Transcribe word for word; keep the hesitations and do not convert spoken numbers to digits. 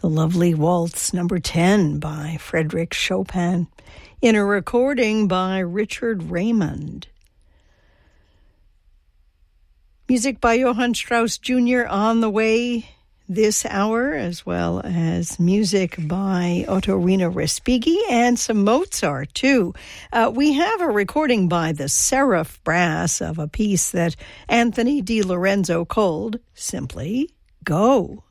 The lovely Waltz number ten by Frédéric Chopin in a recording by Richard Raymond. Music by Johann Strauss Junior on the way this hour, as well as music by Ottorino Respighi and some Mozart, too. Uh, we have a recording by the Seraph Brass of a piece that Anthony Di Lorenzo called simply Go.